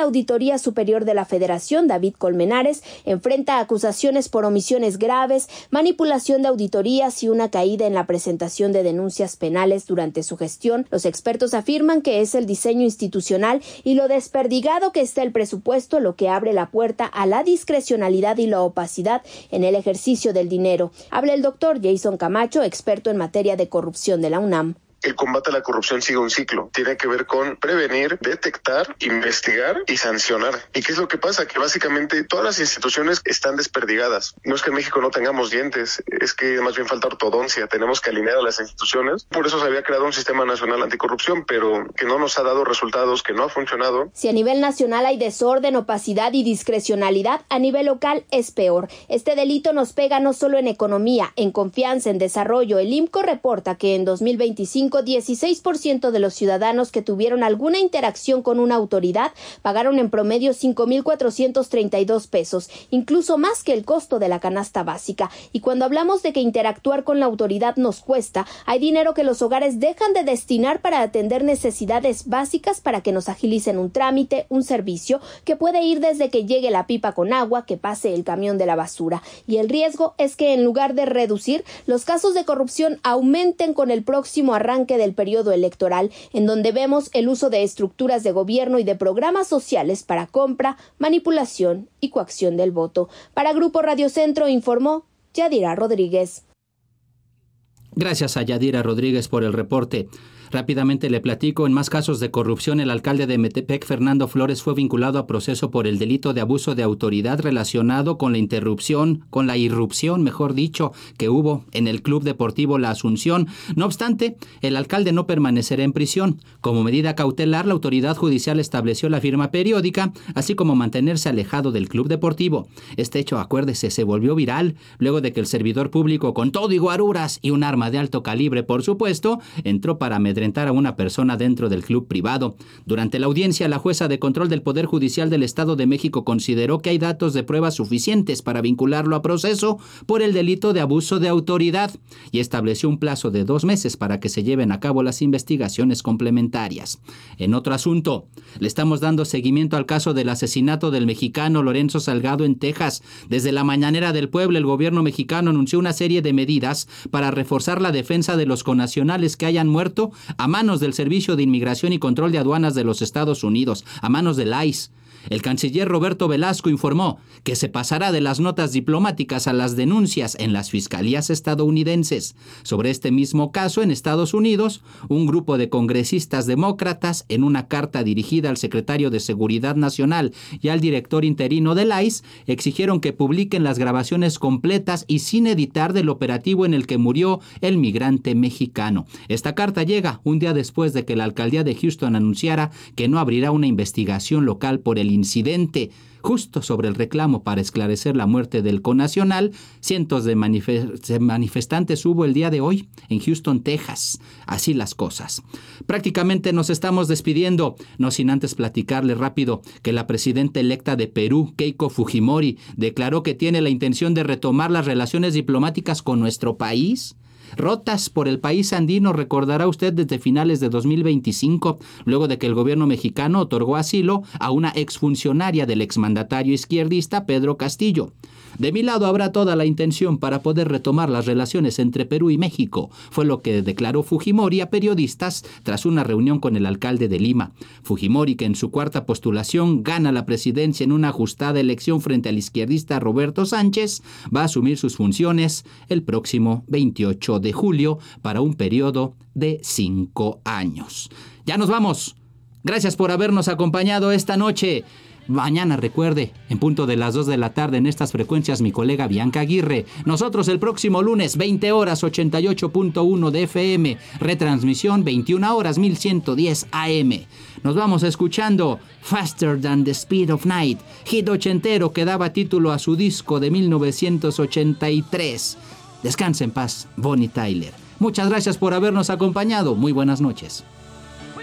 Auditoría Superior de la Federación, David Colmenares, enfrenta acusaciones por omisiones graves, manipulación de auditorías y una caída en la presentación de denuncias penales durante su gestión. Los expertos afirman que es el diseño institucional y lo desperdigado que está el presupuesto lo que abre la puerta a la discrecionalidad y la opacidad en el ejercicio del dinero. Habla el doctor Jason Camacho, experto en materia de corrupción de la UNAM. El combate a la corrupción sigue un ciclo. Tiene que ver con prevenir, detectar, investigar y sancionar. ¿Y qué es lo que pasa? Que básicamente todas las instituciones están desperdigadas. No es que en México no tengamos dientes, es que más bien falta ortodoncia. Tenemos que alinear a las instituciones. Por eso se había creado un sistema nacional anticorrupción, pero que no nos ha dado resultados, que no ha funcionado. Si a nivel nacional hay desorden, opacidad y discrecionalidad, a nivel local es peor. Este delito nos pega no solo en economía, en confianza, en desarrollo. El IMCO reporta que en 2025 16% de los ciudadanos que tuvieron alguna interacción con una autoridad pagaron en promedio 5,432 pesos, incluso más que el costo de la canasta básica. Y cuando hablamos de que interactuar con la autoridad nos cuesta, hay dinero que los hogares dejan de destinar para atender necesidades básicas para que nos agilicen un trámite, un servicio que puede ir desde que llegue la pipa con agua, que pase el camión de la basura. Y el riesgo es que en lugar de reducir, los casos de corrupción aumenten con el próximo arranque del periodo electoral, en donde vemos el uso de estructuras de gobierno y de programas sociales para compra, manipulación y coacción del voto. Para Grupo Radio Centro informó Yadira Rodríguez. Gracias a Yadira Rodríguez por el reporte. Rápidamente le platico, en más casos de corrupción, el alcalde de Metepec, Fernando Flores, fue vinculado a proceso por el delito de abuso de autoridad relacionado con la irrupción, mejor dicho, que hubo en el Club Deportivo La Asunción. No obstante, el alcalde no permanecerá en prisión. Como medida cautelar, la autoridad judicial estableció la firma periódica, así como mantenerse alejado del Club Deportivo. Este hecho, acuérdese, se volvió viral luego de que el servidor público, con todo y guaruras y un arma de alto calibre, por supuesto, entró para amedrentar a una persona dentro del club privado. Durante la audiencia, la jueza de control del Poder Judicial del Estado de México consideró que hay datos de prueba suficientes para vincularlo a proceso por el delito de abuso de autoridad y estableció un plazo de 2 meses para que se lleven a cabo las investigaciones complementarias. En otro asunto, le estamos dando seguimiento al caso del asesinato del mexicano Lorenzo Salgado en Texas. Desde la mañanera del pueblo, el gobierno mexicano anunció una serie de medidas para reforzar la defensa de los connacionales que hayan muerto a manos del Servicio de Inmigración y Control de Aduanas de los Estados Unidos, a manos del ICE. El canciller Roberto Velasco informó que se pasará de las notas diplomáticas a las denuncias en las fiscalías estadounidenses. Sobre este mismo caso, en Estados Unidos, un grupo de congresistas demócratas, en una carta dirigida al secretario de Seguridad Nacional y al director interino del ICE, exigieron que publiquen las grabaciones completas y sin editar del operativo en el que murió el migrante mexicano. Esta carta llega un día después de que la alcaldía de Houston anunciara que no abrirá una investigación local por el incidente. Justo sobre el reclamo para esclarecer la muerte del connacional, cientos de manifestantes hubo el día de hoy en Houston, Texas. Así las cosas. Prácticamente nos estamos despidiendo, no sin antes platicarle rápido que la presidenta electa de Perú, Keiko Fujimori, declaró que tiene la intención de retomar las relaciones diplomáticas con nuestro país. Rotas por el país andino, recordará usted, desde finales de 2025, luego de que el gobierno mexicano otorgó asilo a una exfuncionaria del exmandatario izquierdista Pedro Castillo. De mi lado habrá toda la intención para poder retomar las relaciones entre Perú y México, fue lo que declaró Fujimori a periodistas tras una reunión con el alcalde de Lima. Fujimori, que en su cuarta postulación gana la presidencia en una ajustada elección frente al izquierdista Roberto Sánchez, va a asumir sus funciones el próximo 28 de julio para un periodo de 5 años. Ya nos vamos. Gracias por habernos acompañado esta noche. Mañana, recuerde, en punto de las 2 de la tarde en estas frecuencias, mi colega Bianca Aguirre. Nosotros el próximo lunes, 20 horas, 88.1 de FM. Retransmisión, 21 horas, 1110 AM. Nos vamos escuchando Faster Than the Speed of Night, hit ochentero que daba título a su disco de 1983. Descanse en paz, Bonnie Tyler. Muchas gracias por habernos acompañado. Muy buenas noches.